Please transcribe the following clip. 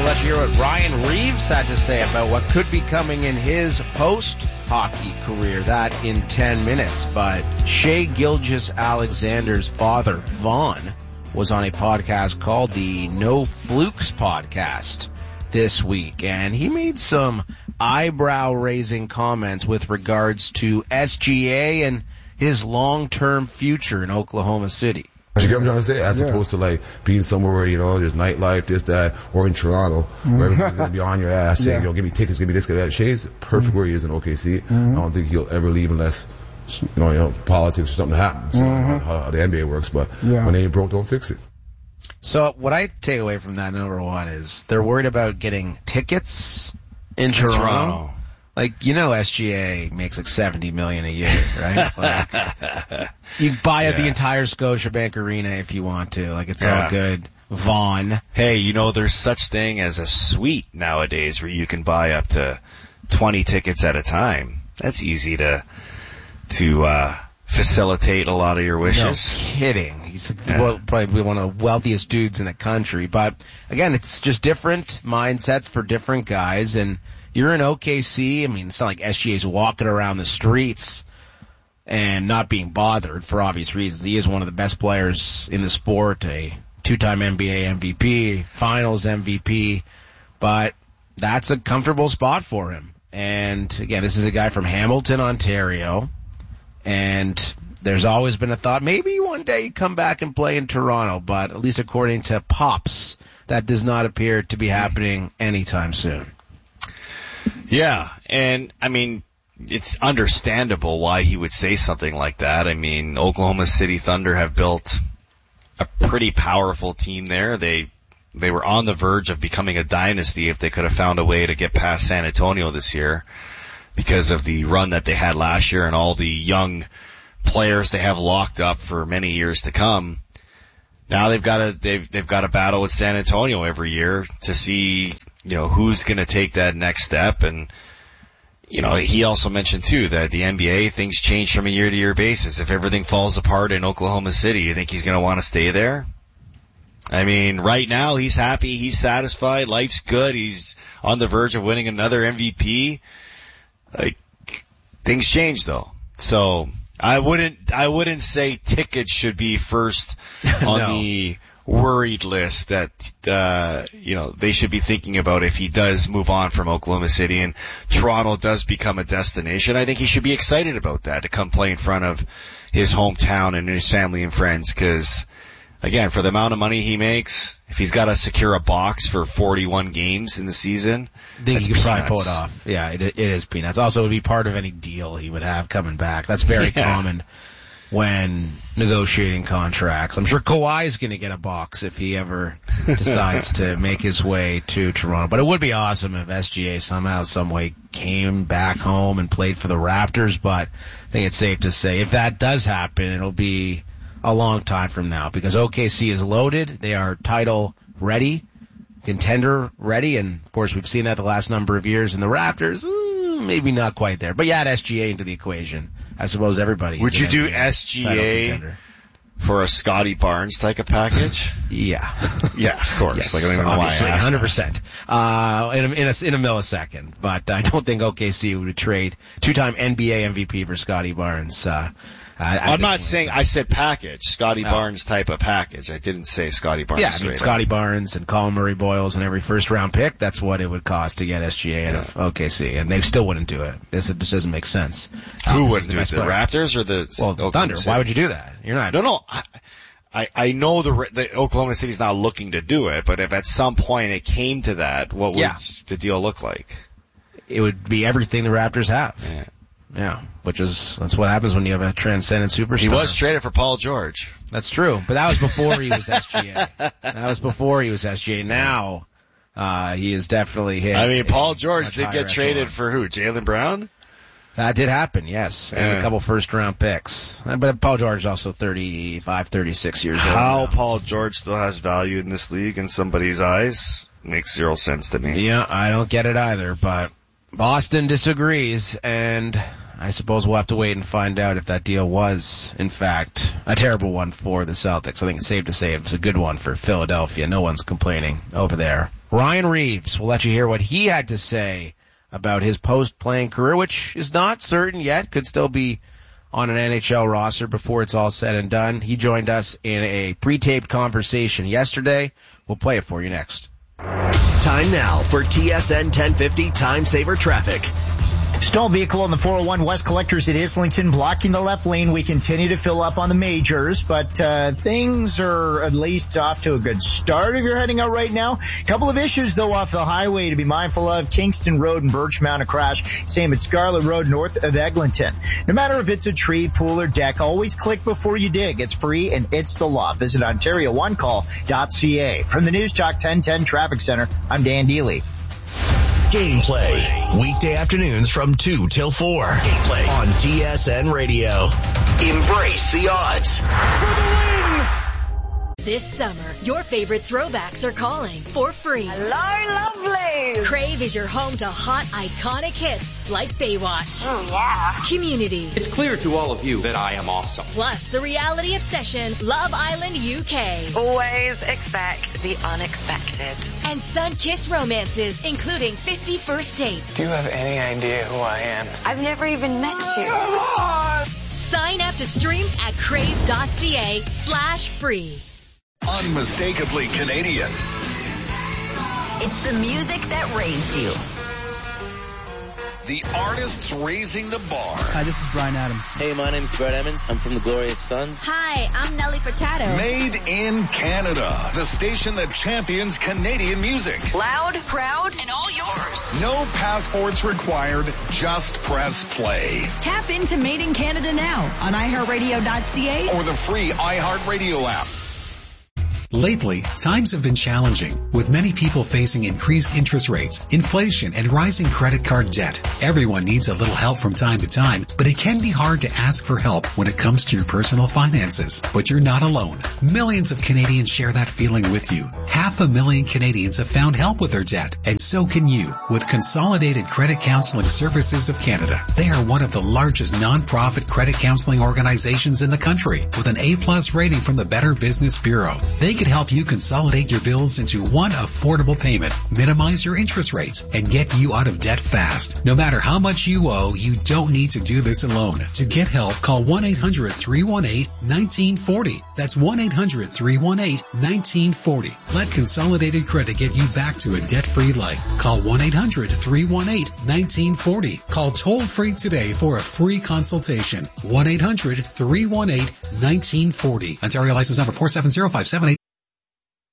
Let's hear what Ryan Reeves had to say about what could be coming in his post-hockey career. That in 10 minutes. But Shea Gilgeous-Alexander's father, Vaughn, was on a podcast called the No Flukes Podcast this week. And he made some eyebrow-raising comments with regards to SGA and his long-term future in Oklahoma City. You get what I'm trying to say? As opposed to like being somewhere where, you know, there's nightlife, this, that, or in Toronto, where everything's going to be on your ass saying, yo, give me tickets, give me this, give me that. Shay's perfect where he is in OKC. I don't think he'll ever leave unless, you know, politics or something happens. How the NBA works, but when they ain't broke, don't fix it. So what I take away from that, number one, is they're worried about getting tickets in Toronto. Like, you know, SGA makes like $70 million a year, right? Like, you buy the entire Scotiabank Arena if you want to. Like, it's all good. Vaughn. Hey, you know, there's such thing as a suite nowadays where you can buy up to 20 tickets at a time. That's easy to facilitate a lot of your wishes. No kidding. He's probably one of the wealthiest dudes in the country. But again, it's just different mindsets for different guys. And you're in OKC. I mean, it's not like SGA's walking around the streets and not being bothered for obvious reasons. He is one of the best players in the sport, a two-time NBA MVP, Finals MVP. But that's a comfortable spot for him. And again, this is a guy from Hamilton, Ontario. And there's always been a thought, maybe one day he'd come back and play in Toronto. But at least according to Pops, that does not appear to be happening anytime soon. Yeah, and I mean, it's understandable why he would say something like that. I mean, Oklahoma City Thunder have built a pretty powerful team there. They were on the verge of becoming a dynasty if they could have found a way to get past San Antonio this year because of the run that they had last year and all the young players they have locked up for many years to come. Now they've got a battle with San Antonio every year to see, you know, who's going to take that next step. And, you know, he also mentioned too that the NBA, things change from a year to year basis. If everything falls apart in Oklahoma City, you think he's going to want to stay there? I mean, right now he's happy, he's satisfied, life's good, he's on the verge of winning another MVP. Like, things change though. So I wouldn't say tickets should be first on the worried list that, you know, they should be thinking about if he does move on from Oklahoma City and Toronto does become a destination. I think he should be excited about that, to come play in front of his hometown and his family and friends, because, again, for the amount of money he makes, if he's got to secure a box for 41 games in the season, I think he could probably pull it off. Yeah, it is peanuts. Also, it would be part of any deal he would have coming back. That's very common when negotiating contracts. I'm sure Kawhi's going to get a box if he ever decides to make his way to Toronto. But it would be awesome if SGA somehow, some way came back home and played for the Raptors. But I think it's safe to say if that does happen, it'll be a long time from now, because OKC is loaded. They are title ready, contender ready, and of course we've seen that the last number of years. And the Raptors, maybe not quite there, but you add SGA into the equation. I suppose everybody. Would you do SGA for a Scotty Barnes type of package? Yeah. Yeah, of course. Yes, like, I don't even know why I asked 100%. In a millisecond. But I don't think OKC would trade two-time NBA MVP for Scotty Barnes. I'm not saying, I said package, Scotty Barnes type of package. I didn't say Scotty Barnes. Yeah, I mean, Scotty Barnes and Colin Murray-Boyles and every first-round pick, that's what it would cost to get SGA out of OKC, and they still wouldn't do it. This doesn't make sense. Who wouldn't do it? The Raptors or the Thunder? Why would you do that? You're not. No. I know the Oklahoma City's not looking to do it, but if at some point it came to that, what would the deal look like? It would be everything the Raptors have. Yeah, that's what happens when you have a transcendent superstar. He was traded for Paul George. That's true, but that was before he was SGA. Now, he is definitely hit. I mean, Paul George did get traded for who? Jaylen Brown? That did happen, yes. And a couple first-round picks. But Paul George is also 35, 36 years old. How Paul George still has value in this league in somebody's eyes makes zero sense to me. Yeah, I don't get it either, but Boston disagrees, and I suppose we'll have to wait and find out if that deal was, in fact, a terrible one for the Celtics. I think it's safe to say it was a good one for Philadelphia. No one's complaining over there Ryan Reeves. We'll let you hear what he had to say about his post-playing career, which is not certain yet. Could still be on an NHL roster before it's all said and done. He joined us in a pre-taped conversation yesterday. We'll play it for you next. Time now for TSN 1050 Time Saver Traffic. Stalled vehicle on the 401 West Collectors at Islington blocking the left lane. We continue to fill up on the majors, but things are at least off to a good start if you're heading out right now. A couple of issues, though, off the highway to be mindful of. Kingston Road and Birchmount, a crash. Same at Scarlet Road north of Eglinton. No matter if it's a tree, pool, or deck, always click before you dig. It's free and it's the law. Visit OntarioOneCall.ca. From the News Talk 1010 Traffic Center, I'm Dan Dealey. Gameplay, weekday afternoons from 2 till 4. Gameplay on TSN Radio. Embrace the odds. For the win! This summer, your favorite throwbacks are calling for free. Hello, lovely! Crave is your home to hot, iconic hits like Baywatch. Oh, yeah. Community. It's clear to all of you that I am awesome. Plus the reality obsession, Love Island UK. Always expect the unexpected. And sun-kissed romances, including 50 First Dates. Do you have any idea who I am? I've never even met you. Sign up to stream at crave.ca/free. Unmistakably Canadian. It's the music that raised you. The artists raising the bar. Hi, this is Bryan Adams. Hey, my name's Brett Emmons. I'm from the Glorious Sons. Hi, I'm Nelly Furtado. Made in Canada. The station that champions Canadian music. Loud, proud, and all yours. No passports required. Just press play. Tap into Made in Canada now on iHeartRadio.ca or the free iHeartRadio app. Lately, times have been challenging, with many people facing increased interest rates, inflation, and rising credit card debt. Everyone needs a little help from time to time, but it can be hard to ask for help when it comes to your personal finances. But you're not alone. Millions of Canadians share that feeling with you. 500,000 Canadians have found help with their debt, and so can you with Consolidated Credit Counseling Services of Canada. They are one of the largest non-profit credit counseling organizations in the country, with an A+ rating from the Better Business Bureau. They can help you consolidate your bills into one affordable payment, minimize your interest rates, and get you out of debt fast. No matter how much you owe, you don't need to do this alone. To get help, call 1-800-318-1940. That's 1-800-318-1940. Let Consolidated Credit get you back to a debt-free life. Call 1-800-318-1940. Call toll-free today for a free consultation. 1-800-318-1940. Ontario license number 470578.